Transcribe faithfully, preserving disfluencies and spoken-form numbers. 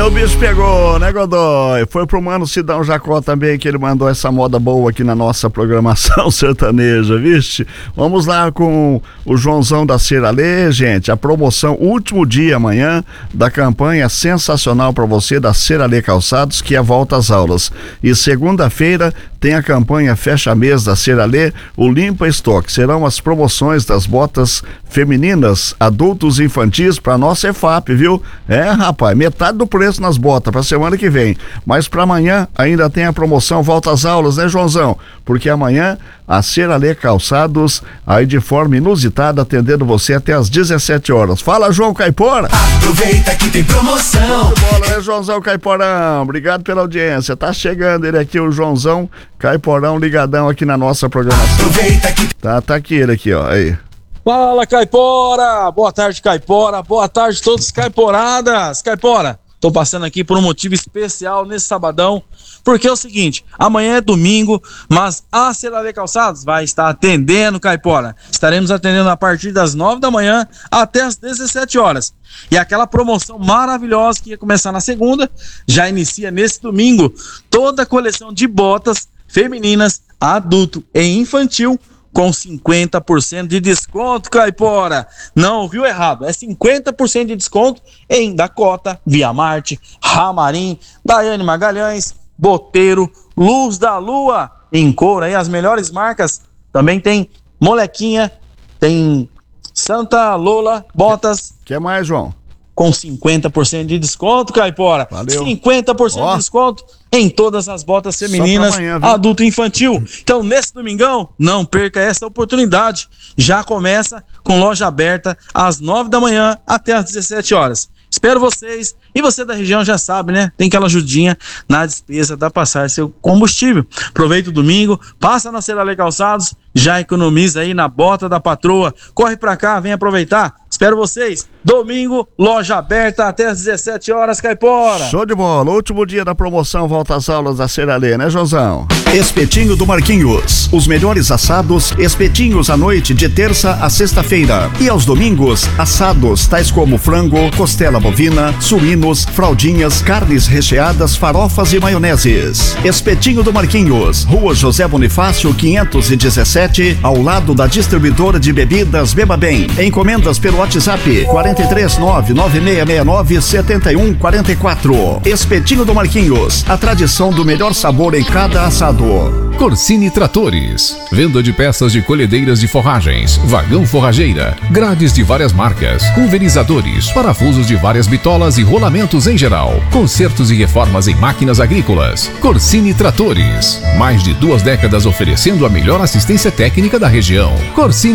o bicho pegou, né, Godoy? Foi pro Mano Sidão Jacó também que ele mandou essa moda boa aqui na nossa programação sertaneja, viste? Vamos lá com o Joãozão da Ceralê, gente. A promoção, último dia amanhã da campanha sensacional para você da Ceralê Calçados, que é a volta às aulas. E segunda-feira tem a campanha Fecha Mês da Ceralê, o Limpa Estoque. Serão as promoções das botas femininas, adultos e infantis para nossa E F A P, viu? É, rapaz, metade do preço nas botas para semana que vem. Mas para amanhã ainda tem a promoção Volta às Aulas, né, Joãozão? Porque amanhã a Ceralê Calçados, aí de forma inusitada, atendendo você até às dezessete horas. Fala, João Caipora! Aproveita que tem promoção! Muito bola, né, Joãozão Caiporão? Obrigado pela audiência. Tá chegando ele aqui, o Joãozão Caiporão, ligadão aqui na nossa programação. Aproveita que... Tá, tá aqui ele aqui, ó, aí. Fala, Caipora! Boa tarde, Caipora! Boa tarde, todos caiporadas! Caipora, tô passando aqui por um motivo especial nesse sabadão, porque é o seguinte, amanhã é domingo, mas a Ceralê Calçados vai estar atendendo, Caipora. Estaremos atendendo a partir das nove da manhã até as dezessete horas. E aquela promoção maravilhosa que ia começar na segunda, já inicia nesse domingo. Toda a coleção de botas femininas, adulto e infantil, com cinquenta por cento de desconto, Caipora. Não ouviu errado, é cinquenta por cento de desconto em Dakota, Via Marte, Ramarim, Daiane Magalhães, Boteiro, Luz da Lua, em couro aí, as melhores marcas. Também tem Molequinha, tem Santa Lola, botas. Quer mais, João? Com cinquenta por cento de desconto, Caipora. Valeu. cinquenta por cento Ó. de desconto em todas as botas femininas, amanhã, viu? adulto e infantil. Então, nesse domingão, não perca essa oportunidade. Já começa com loja aberta às nove da manhã até às dezessete horas. Espero vocês. E você da região já sabe, né? Tem aquela ajudinha na despesa da passagem seu combustível. Aproveita o domingo, passa na Ceralê Calçados, já economiza aí na bota da patroa. Corre pra cá, vem aproveitar. Espero vocês. Domingo, loja aberta até às dezessete horas, Caipora. Show de bola. Último dia da promoção Volta às Aulas da Ceralê, né, Joãozão? Espetinho do Marquinhos. Os melhores assados, espetinhos à noite de terça a sexta-feira. E aos domingos, assados tais como frango, costela bovina, suínos, fraldinhas, carnes recheadas, farofas e maioneses. Espetinho do Marquinhos, Rua José Bonifácio quinhentos e dezessete, ao lado da distribuidora de bebidas Beba Bem. Encomendas pelo WhatsApp quatro três nove nove seis seis nove sete um quatro quatro. Espetinho do Marquinhos, a tradição do melhor sabor em cada assado. Corsini Tratores, venda de peças de colhedeiras de forragens, vagão forrageira, grades de várias marcas, pulverizadores, parafusos de várias bitolas e rolamentos em geral, consertos e reformas em máquinas agrícolas. Corsini Tratores, mais de duas décadas oferecendo a melhor assistência técnica da região. Corsini